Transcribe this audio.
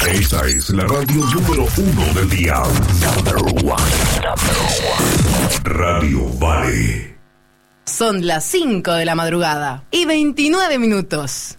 Esta es la radio número 1 del día. Number one. Radio Vale. Son las 5 de la madrugada y 29 minutos.